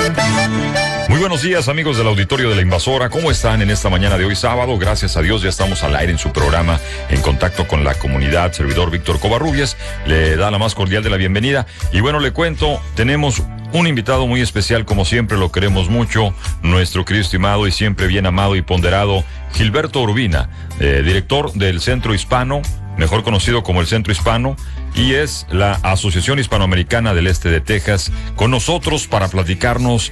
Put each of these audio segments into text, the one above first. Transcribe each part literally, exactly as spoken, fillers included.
Muy buenos días, amigos del auditorio de La Invasora. ¿Cómo están en esta mañana de hoy sábado? Gracias a Dios ya estamos al aire en su programa En Contacto con la Comunidad. Servidor Víctor Covarrubias le da la más cordial de la bienvenida. Y bueno, le cuento, tenemos un invitado muy especial, como siempre lo queremos mucho, nuestro querido estimado y siempre bien amado y ponderado Gilberto Urbina, eh, director del Centro Hispano, mejor conocido como el Centro Hispano, y es la Asociación Hispanoamericana del Este de Texas, con nosotros para platicarnos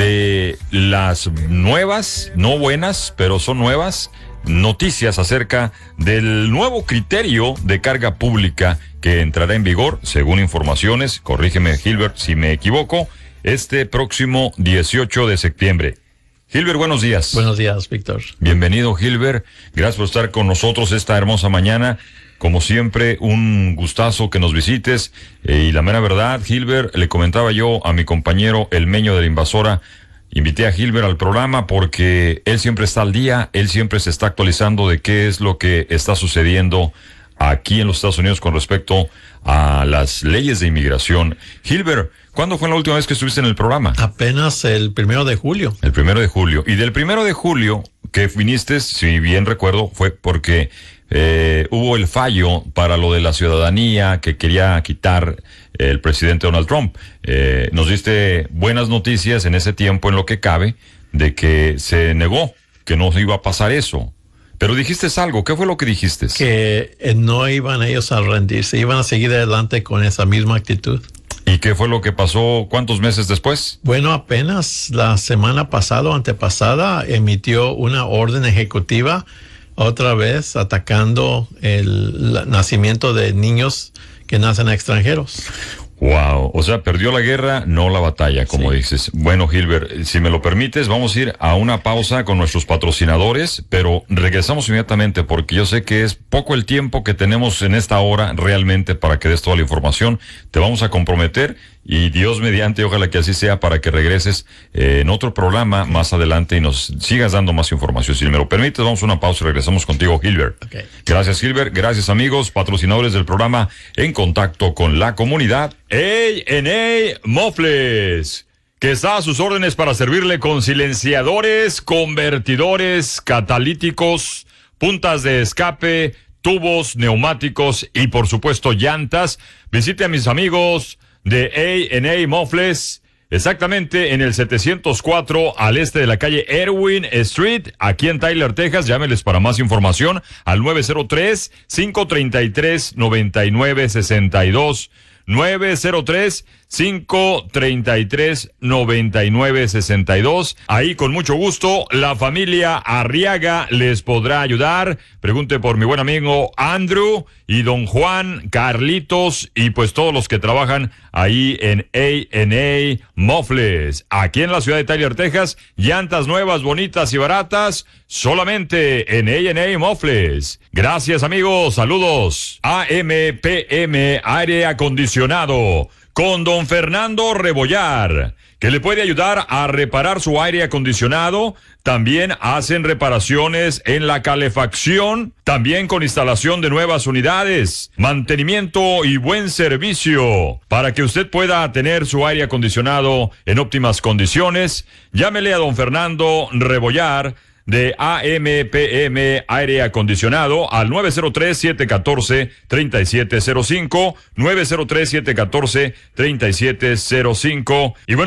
de las nuevas, no buenas, pero son nuevas, noticias acerca del nuevo criterio de carga pública que entrará en vigor, según informaciones, corrígeme Gilbert si me equivoco, este próximo dieciocho de septiembre. Gilbert, buenos días. Buenos días, Víctor. Bienvenido, Gilbert. Gracias por estar con nosotros esta hermosa mañana. Como siempre, un gustazo que nos visites. Eh, y la mera verdad, Gilbert, le comentaba yo a mi compañero El Meño de La Invasora, invité a Gilbert al programa porque él siempre está al día, él siempre se está actualizando de qué es lo que está sucediendo aquí en los Estados Unidos con respecto a las leyes de inmigración. Gilbert, ¿cuándo fue la última vez que estuviste en el programa? Apenas el primero de julio. El primero de julio. Y del primero de julio que viniste, si bien recuerdo, fue porque eh, hubo el fallo para lo de la ciudadanía que quería quitar el presidente Donald Trump. Eh, nos diste buenas noticias en ese tiempo, en lo que cabe, de que se negó, que no iba a pasar eso. Pero dijiste algo, ¿qué fue lo que dijiste? Que eh, no iban ellos a rendirse, iban a seguir adelante con esa misma actitud. ¿Y qué fue lo que pasó cuántos meses después? Bueno, apenas la semana pasada o antepasada emitió una orden ejecutiva otra vez atacando el, el nacimiento de niños que nacen extranjeros. Wow, o sea, perdió la guerra, no la batalla, como sí dices. Bueno, Gilbert, si me lo permites, vamos a ir a una pausa con nuestros patrocinadores, pero regresamos inmediatamente porque yo sé que es poco el tiempo que tenemos en esta hora realmente para que des toda la información. Te vamos a comprometer y Dios mediante, ojalá que así sea, para que regreses eh, en otro programa más adelante y nos sigas dando más información. Si me lo permites, vamos a una pausa y regresamos contigo, Gilbert. Okay. Gracias, Gilbert. Gracias, amigos, patrocinadores del programa En Contacto con la Comunidad. A and A Mofles, que está a sus órdenes para servirle con silenciadores, convertidores, catalíticos, puntas de escape, tubos, neumáticos y por supuesto llantas. Visite a mis amigos de A and A Mofles, exactamente en el setecientos cuatro al este de la calle Erwin Street, aquí en Tyler, Texas. Llámeles para más información al nueve cero tres, cinco tres tres, nueve nueve seis dos. nueve cero tres, cinco tres tres, nueve nueve seis dos. Ahí con mucho gusto la familia Arriaga les podrá ayudar. Pregunte por mi buen amigo Andrew y don Juan, Carlitos y pues todos los que trabajan ahí en A and A Mofles. Aquí en la ciudad de Tyler, Texas, llantas nuevas, bonitas y baratas, solamente en A and A Mofles. Gracias, amigos, saludos. A M P M Aire Acondicionado con don Fernando Rebollar, que le puede ayudar a reparar su aire acondicionado. También hacen reparaciones en la calefacción, también con instalación de nuevas unidades, mantenimiento y buen servicio. Para que usted pueda tener su aire acondicionado en óptimas condiciones, llámele a don Fernando Rebollar de A M P M Aire Acondicionado al nueve cero tres, siete uno cuatro, tres siete cero cinco, nueve cero tres, siete uno cuatro, tres siete cero cinco. Y bueno,